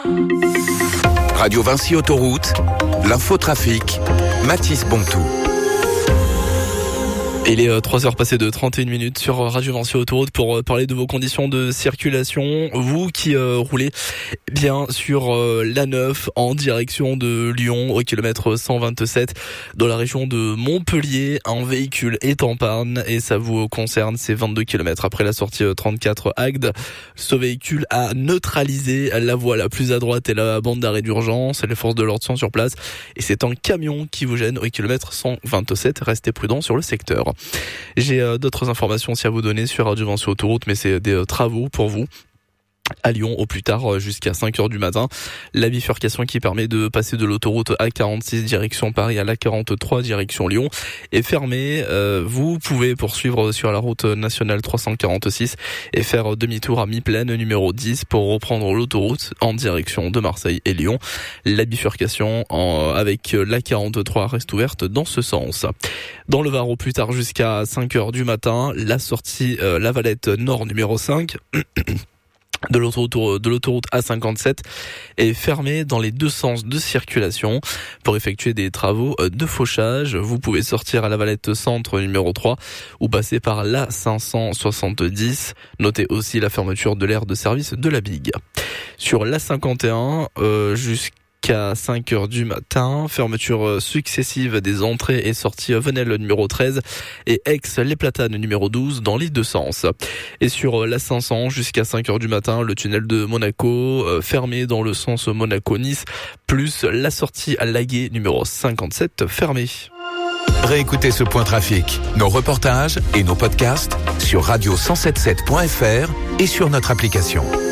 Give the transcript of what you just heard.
Radio Vinci Autoroute, l'infotrafic, Mathis Bontou. Il est 3h passées de 31 minutes sur Radio Vinci Autoroute pour parler de vos conditions de circulation. Vous qui roulez bien sur l'A9 en direction de Lyon au kilomètre 127 dans la région de Montpellier, un véhicule est en panne et ça vous concerne, c'est 22 km après la sortie 34 Agde. Ce véhicule a neutralisé la voie la plus à droite et la bande d'arrêt d'urgence. Les forces de l'ordre sont sur place et c'est un camion qui vous gêne au kilomètre 127. Restez prudents sur le secteur. J'ai d'autres informations aussi à vous donner sur Radio Vinci Autoroute, mais c'est des travaux pour vous à Lyon au plus tard jusqu'à 5h du matin. La bifurcation qui permet de passer de l'autoroute A46 direction Paris à l'A43 direction Lyon est fermée. Vous pouvez poursuivre sur la route nationale 346 et faire demi-tour à mi-plaine numéro 10 pour reprendre l'autoroute en direction de Marseille et Lyon. La bifurcation avec l'A43 reste ouverte dans ce sens. Dans le Var au plus tard jusqu'à 5h du matin, la sortie La Valette Nord numéro 5 de l'autoroute A57 est fermée dans les deux sens de circulation pour effectuer des travaux de fauchage. Vous pouvez sortir à la Valette Centre numéro 3 ou passer par l'A570. Notez aussi la fermeture de l'aire de service de la Bigue. Sur l'A51 jusqu'à 5h du matin, fermeture successive des entrées et sorties Venelle numéro 13 et Aix-les Platanes numéro 12 dans les deux sens. Et sur l'A500 jusqu'à 5h du matin, le tunnel de Monaco fermé dans le sens Monaco-Nice, plus la sortie à Laguet numéro 57 fermée. Réécoutez ce point trafic, nos reportages et nos podcasts sur radio177.fr et sur notre application.